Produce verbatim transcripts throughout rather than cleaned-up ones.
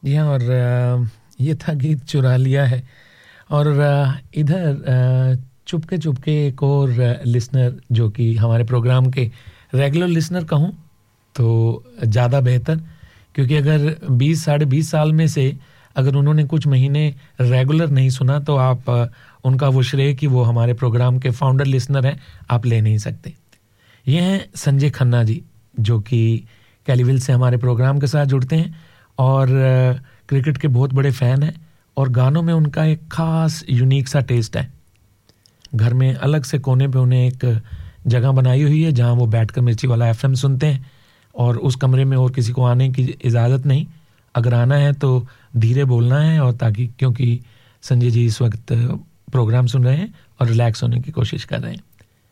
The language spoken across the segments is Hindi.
जी हाँ, और अ, ये था गीत चुरा लिया है। और अ, इधर चुपके चुपके एक और लिसनर जो कि हमारे प्रोग्राम के रेगुलर लिसनर कहूँ तो ज़्यादा बेहतर, क्योंकि अगर बीस साढ़े बीस साल में से अगर उन्होंने कुछ महीने रेगुलर नहीं सुना तो आप अ, उनका वो श्रेय कि वो हमारे प्रोग्राम के फाउंडर लिसनर हैं, आप ले नहीं सकते। ये हैं संजय खन्ना जी, जो कि कैलीविल से हमारे प्रोग्राम के साथ जुड़ते हैं और अ, क्रिकेट के बहुत बड़े फ़ैन हैं, और गानों में उनका एक ख़ास यूनिक सा टेस्ट है। घर में अलग से कोने पे उन्हें एक जगह बनाई हुई है जहां वो बैठकर मिर्ची वाला एफएम सुनते हैं, और उस कमरे में और किसी को आने की इजाज़त नहीं। अगर आना है तो धीरे बोलना है, और ताकि क्योंकि संजय जी इस वक्त प्रोग्राम सुन रहे हैं और रिलैक्स होने की कोशिश कर रहे हैं।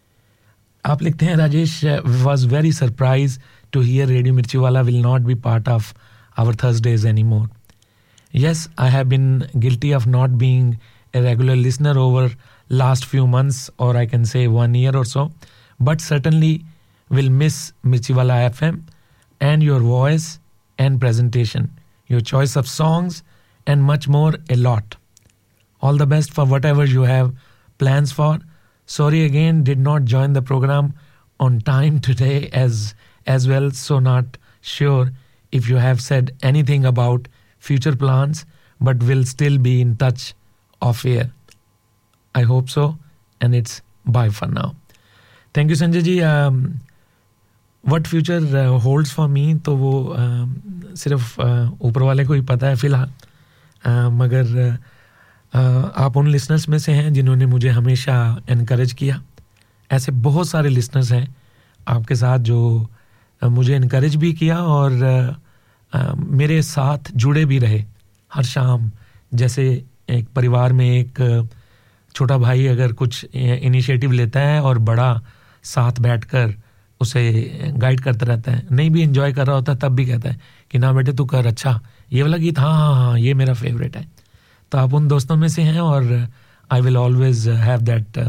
आप लिखते हैं, Rajesh was very surprise to here radio मिर्ची वाला will not be part of our Thursdays any more. Yes, I have been guilty of not being a regular listener over last few months, or I can say one year or so, but certainly will miss Mirchiwala F M and your voice and presentation, your choice of songs and much more, a lot. All the best for whatever you have plans for. Sorry again, did not join the program on time today as as well, so not sure if you have said anything about future plans, but will still be in touch off air. I hope so, and it's bye for now. Thank you Sanjay ji. Um, what future uh, holds for me तो वो uh, सिर्फ uh, ऊपर वाले को ही पता है फिलहाल, uh, मगर uh, आप उन लिसनर्स में से हैं जिन्होंने मुझे हमेशा इनकरेज किया। ऐसे बहुत सारे लिसनर्स हैं आपके साथ जो uh, मुझे इनकरेज भी किया और uh, Uh, मेरे साथ जुड़े भी रहे हर शाम। जैसे एक परिवार में एक छोटा भाई अगर कुछ इनिशिएटिव लेता है और बड़ा साथ बैठकर उसे गाइड करता रहता है, नहीं भी एंजॉय कर रहा होता तब भी कहता है कि ना बेटे तू कर, अच्छा ये वाला गीत, हाँ हाँ हाँ ये मेरा फेवरेट है। तो आप उन दोस्तों में से हैं, और I will always have that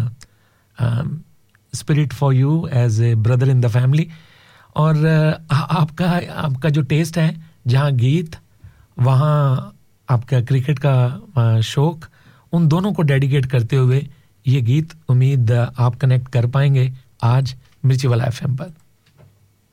spirit for you as a brother in the family. और uh, आपका आपका जो टेस्ट है, जहाँ गीत वहाँ आपका क्रिकेट का शौक, उन दोनों को डेडिकेट करते हुए ये गीत उम्मीद आप कनेक्ट कर पाएंगे आज मिर्ची वाला एफएम पर।